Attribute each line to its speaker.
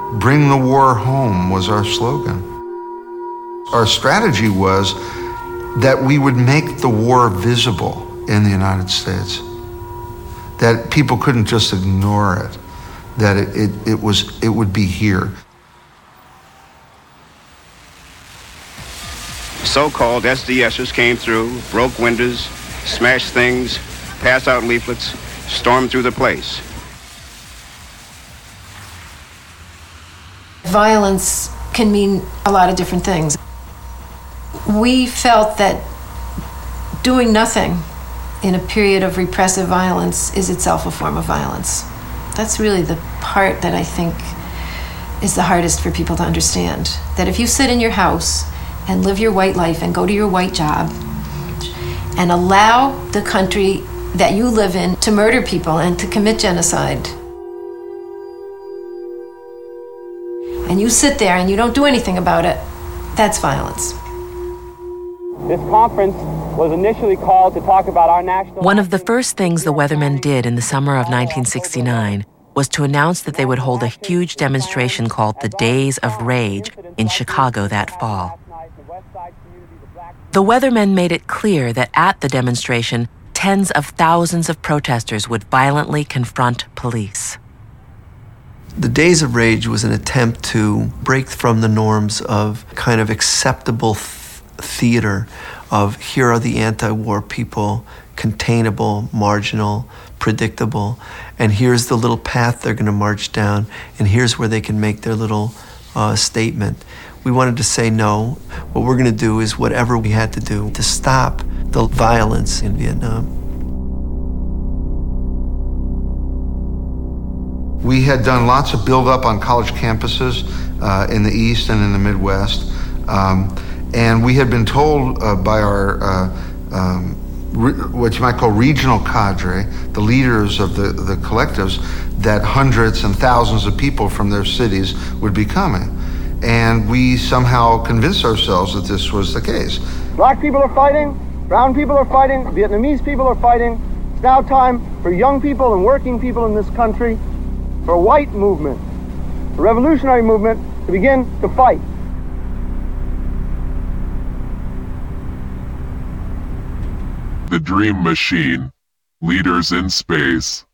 Speaker 1: Bring the war home was our slogan. Our strategy was that we would make the war visible in the United States, that people couldn't just ignore it, that it would be here.
Speaker 2: So-called SDSers came through, broke windows, smashed things, passed out leaflets, stormed through the place.
Speaker 3: Violence can mean a lot of different things. We felt that doing nothing in a period of repressive violence is itself a form of violence. That's really the part that I think is the hardest for people to understand. That if you sit in your house and live your white life and go to your white job and allow the country that you live in to murder people and to commit genocide, and you sit there and you don't do anything about it, that's violence.
Speaker 4: This conference was initially called to talk about our national...
Speaker 5: One of the first things the Weathermen did in the summer of 1969 was to announce that they would hold a huge demonstration called the Days of Rage in Chicago that fall. The Weathermen made it clear that at the demonstration, tens of thousands of protesters would violently confront police.
Speaker 6: The Days of Rage was an attempt to break from the norms of kind of acceptable theater of here are the anti-war people, containable, marginal, predictable, and here's the little path they're going to march down, and here's where they can make their little statement. We wanted to say no. What we're going to do is whatever we had to do to stop the violence in Vietnam.
Speaker 1: We had done lots of build-up on college campuses in the East and in the Midwest. And we had been told by our, what you might call regional cadre, the leaders of the collectives, that hundreds and thousands of people from their cities would be coming. And we somehow convinced ourselves that this was the case.
Speaker 4: Black people are fighting, brown people are fighting, Vietnamese people are fighting. It's now time for young people and working people in this country, for a white movement, a revolutionary movement, to begin to fight.
Speaker 7: The Dream Machine, Leaders in Space.